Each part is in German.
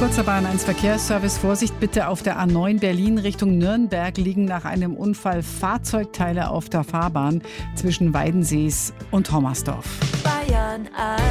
Kurzer Bahn 1 Verkehrsservice. Vorsicht bitte auf der A9 Berlin Richtung Nürnberg liegen nach einem Unfall Fahrzeugteile auf der Fahrbahn zwischen Weidensees und Hommersdorf. Bayern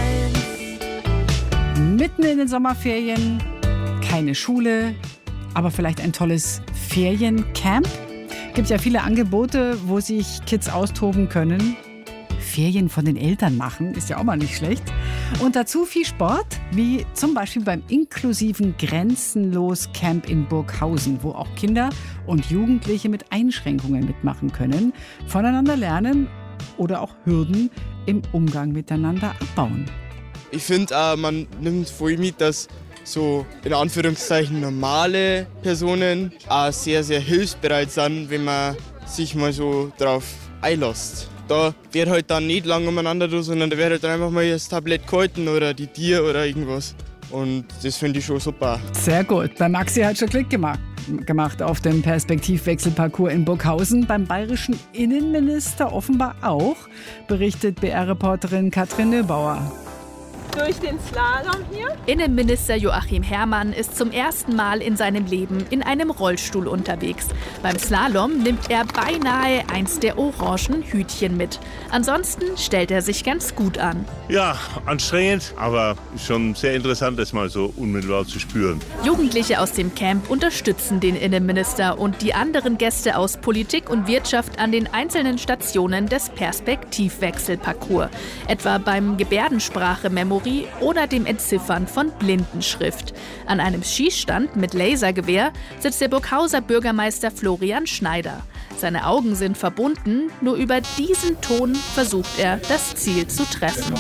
1. Mitten in den Sommerferien, keine Schule, aber vielleicht ein tolles Feriencamp. Gibt ja viele Angebote, wo sich Kids austoben können. Ferien von den Eltern machen, ist ja auch mal nicht schlecht. Und dazu viel Sport, wie zum Beispiel beim inklusiven Grenzenlos Camp in Burghausen, wo auch Kinder und Jugendliche mit Einschränkungen mitmachen können, voneinander lernen oder auch Hürden im Umgang miteinander abbauen. Ich finde, man nimmt voll mit, dass so in Anführungszeichen normale Personen auch sehr, sehr hilfsbereit sind, wenn man sich mal so drauf einlässt. Da wird halt dann nicht lang umeinander, sondern da wird halt dann einfach mal das Tablett gehalten oder die Tier oder irgendwas. Und das finde ich schon super. Sehr gut. Bei Maxi hat schon Klick gemacht auf dem Perspektivwechselparcours in Burghausen. Beim bayerischen Innenminister offenbar auch, berichtet BR-Reporterin Katrin Nöbauer. Durch den Slalom hier. Innenminister Joachim Herrmann ist zum ersten Mal in seinem Leben in einem Rollstuhl unterwegs. Beim Slalom nimmt er beinahe eins der orangen Hütchen mit. Ansonsten stellt er sich ganz gut an. Ja, anstrengend, aber schon sehr interessant, das mal so unmittelbar zu spüren. Jugendliche aus dem Camp unterstützen den Innenminister und die anderen Gäste aus Politik und Wirtschaft an den einzelnen Stationen des Perspektivwechselparcours. Etwa beim Gebärdensprache-Memory oder dem Entziffern von Blindenschrift. An einem Schießstand mit Lasergewehr sitzt der Burghauser Bürgermeister Florian Schneider. Seine Augen sind verbunden, nur über diesen Ton versucht er, das Ziel zu treffen.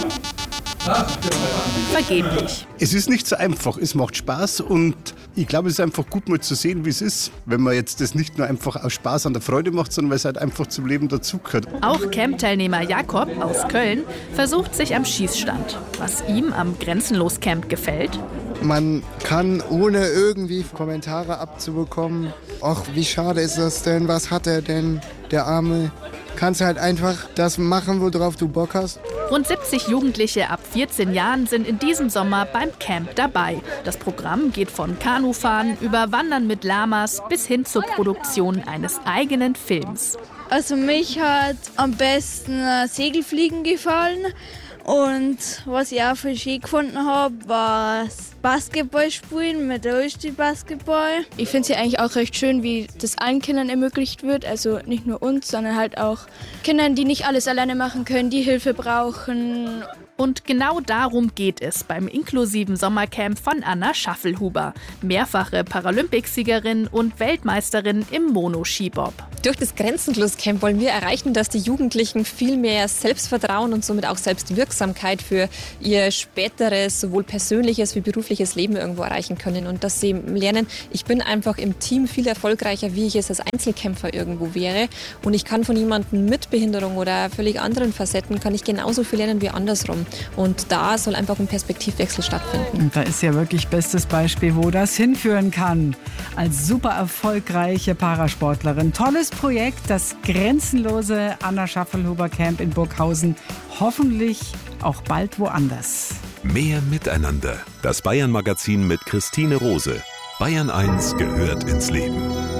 Vergeblich. Es ist nicht so einfach, es macht Spaß und ich glaube, es ist einfach gut mal zu sehen, wie es ist, wenn man jetzt das nicht nur einfach aus Spaß an der Freude macht, sondern weil es halt einfach zum Leben dazugehört. Auch Camp-Teilnehmer Jakob aus Köln versucht sich am Schießstand. Was ihm am Grenzenlos-Camp gefällt? Man kann, ohne irgendwie Kommentare abzubekommen, ach, wie schade ist das denn, was hat er denn, der Arme, kannst halt einfach das machen, worauf du Bock hast. Rund 70 Jugendliche ab 14 Jahren sind in diesem Sommer beim Camp dabei. Das Programm geht von Kanufahren über Wandern mit Lamas bis hin zur Produktion eines eigenen Films. Also mich hat am besten Segelfliegen gefallen. Und was ich auch voll schön gefunden habe, war das Basketballspielen mit Rollstuhl-Basketball. Ich finde es ja eigentlich auch recht schön, wie das allen Kindern ermöglicht wird. Also nicht nur uns, sondern halt auch Kindern, die nicht alles alleine machen können, die Hilfe brauchen. Und genau darum geht es beim inklusiven Sommercamp von Anna Schaffelhuber, mehrfache Paralympicsiegerin und Weltmeisterin im Monoskibob. Durch das Grenzenlos-Camp wollen wir erreichen, dass die Jugendlichen viel mehr Selbstvertrauen und somit auch Selbstwirksamkeit für ihr späteres, sowohl persönliches wie berufliches Leben irgendwo erreichen können. Und dass sie lernen, ich bin einfach im Team viel erfolgreicher, wie ich es als Einzelkämpfer irgendwo wäre. Und ich kann von jemandem mit Behinderung oder völlig anderen Facetten, kann ich genauso viel lernen wie andersrum. Und da soll einfach ein Perspektivwechsel stattfinden. Und da ist ja wirklich bestes Beispiel, wo das hinführen kann. Als super erfolgreiche Parasportlerin. Tolles Projekt, das grenzenlose Anna Schaffelhuber Camp in Burghausen. Hoffentlich auch bald woanders. Mehr Miteinander. Das Bayern-Magazin mit Christine Rose. Bayern 1 gehört ins Leben.